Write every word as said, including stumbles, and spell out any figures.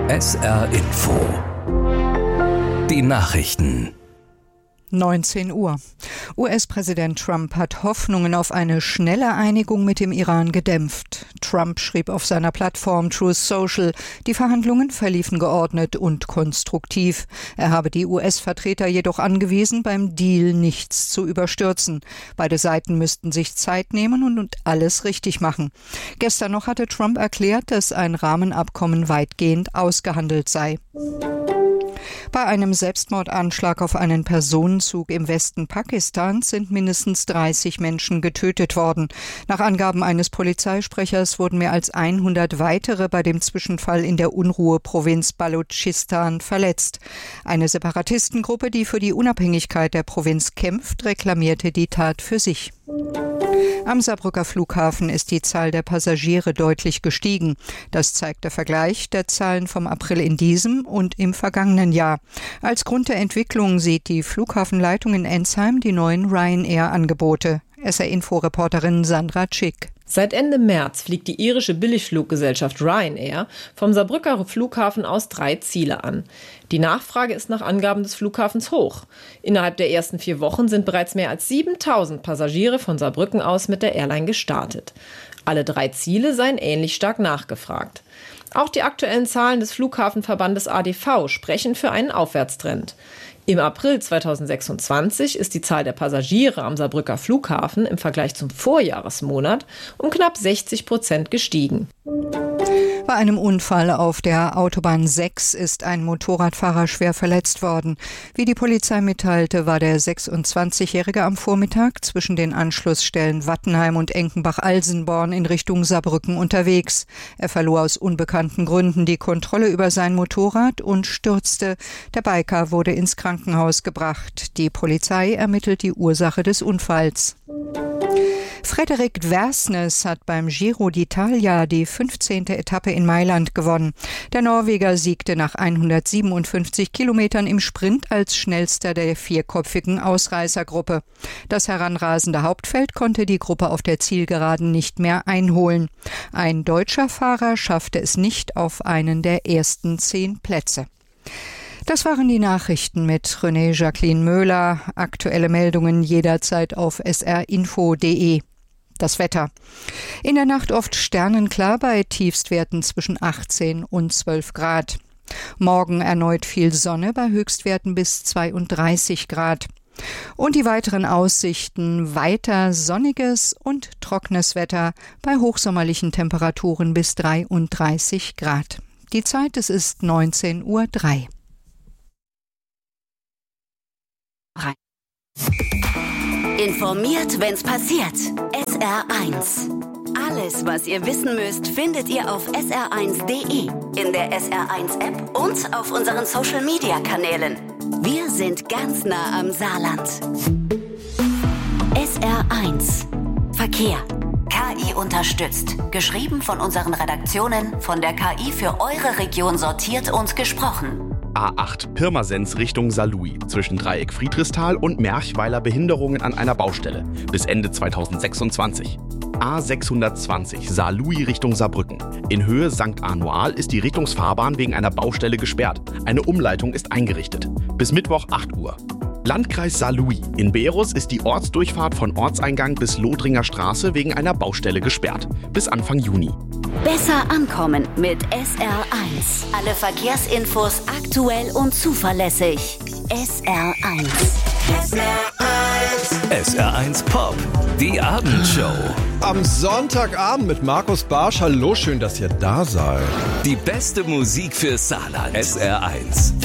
S R Info. Die Nachrichten. neunzehn Uhr. U S-Präsident Trump hat Hoffnungen auf eine schnelle Einigung mit dem Iran gedämpft. Trump schrieb auf seiner Plattform Truth Social, die Verhandlungen verliefen geordnet und konstruktiv. Er habe die U S-Vertreter jedoch angewiesen, beim Deal nichts zu überstürzen. Beide Seiten müssten sich Zeit nehmen und alles richtig machen. Gestern noch hatte Trump erklärt, dass ein Rahmenabkommen weitgehend ausgehandelt sei. Bei einem Selbstmordanschlag auf einen Personenzug im Westen Pakistans sind mindestens dreißig Menschen getötet worden. Nach Angaben eines Polizeisprechers wurden mehr als hundert weitere bei dem Zwischenfall in der Unruheprovinz Balutschistan verletzt. Eine Separatistengruppe, die für die Unabhängigkeit der Provinz kämpft, reklamierte die Tat für sich. Am Saarbrücker Flughafen ist die Zahl der Passagiere deutlich gestiegen. Das zeigt der Vergleich der Zahlen vom April in diesem und im vergangenen Jahr. Als Grund der Entwicklung sieht die Flughafenleitung in Ensheim die neuen Ryanair-Angebote. S R-Info-Reporterin Sandra Tschick. Seit Ende März fliegt die irische Billigfluggesellschaft Ryanair vom Saarbrücker Flughafen aus drei Ziele an. Die Nachfrage ist nach Angaben des Flughafens hoch. Innerhalb der ersten vier Wochen sind bereits mehr als siebentausend Passagiere von Saarbrücken aus mit der Airline gestartet. Alle drei Ziele seien ähnlich stark nachgefragt. Auch die aktuellen Zahlen des Flughafenverbandes A D V sprechen für einen Aufwärtstrend. Im April zweitausendsechsundzwanzig ist die Zahl der Passagiere am Saarbrücker Flughafen im Vergleich zum Vorjahresmonat um knapp sechzig Prozent gestiegen. Bei einem Unfall auf der Autobahn sechs ist ein Motorradfahrer schwer verletzt worden. Wie die Polizei mitteilte, war der sechsundzwanzigjährige am Vormittag zwischen den Anschlussstellen Wattenheim und Enkenbach-Alsenborn in Richtung Saarbrücken unterwegs. Er verlor aus unbekannten Gründen die Kontrolle über sein Motorrad und stürzte. Der Biker wurde ins Krankenhaus gebracht. Die Polizei ermittelt die Ursache des Unfalls. Frederik Versnes hat beim Giro d'Italia die fünfzehnte Etappe in Mailand gewonnen. Der Norweger siegte nach hundertsiebenundfünfzig Kilometern im Sprint als schnellster der vierköpfigen Ausreißergruppe. Das heranrasende Hauptfeld konnte die Gruppe auf der Zielgeraden nicht mehr einholen. Ein deutscher Fahrer schaffte es nicht auf einen der ersten zehn Plätze. Das waren die Nachrichten mit René Jacqueline Möhler. Aktuelle Meldungen jederzeit auf s r info punkt d e. Das Wetter. In der Nacht oft sternenklar bei Tiefstwerten zwischen achtzehn und zwölf Grad. Morgen erneut viel Sonne bei Höchstwerten bis zweiunddreißig Grad. Und die weiteren Aussichten: weiter sonniges und trockenes Wetter bei hochsommerlichen Temperaturen bis dreiunddreißig Grad. Die Zeit, es ist neunzehn Uhr drei. Informiert, wenn's passiert. S R eins. Alles, was ihr wissen müsst, findet ihr auf s r eins punkt d e, in der S R eins App und auf unseren Social-Media-Kanälen. Wir sind ganz nah am Saarland. S R eins. Verkehr. K I unterstützt. Geschrieben von unseren Redaktionen, von der K I für eure Region sortiert und gesprochen. A acht Pirmasens Richtung Saarlouis. Zwischen Dreieck Friedrichsthal und Merchweiler Behinderungen an einer Baustelle. Bis Ende zweitausendsechsundzwanzig. A sechshundertzwanzig Saarlouis Richtung Saarbrücken. In Höhe Sankt Anual ist die Richtungsfahrbahn wegen einer Baustelle gesperrt. Eine Umleitung ist eingerichtet. Bis Mittwoch acht Uhr. Landkreis Saarlouis. In Berus ist die Ortsdurchfahrt von Ortseingang bis Lothringer Straße wegen einer Baustelle gesperrt. Bis Anfang Juni. Besser ankommen mit S R eins. Alle Verkehrsinfos aktuell und zuverlässig. S R eins. S R eins. S R eins Pop. Die Abendshow. Am Sonntagabend mit Markus Barsch. Hallo, schön, dass ihr da seid. Die beste Musik für Saarland. S R eins.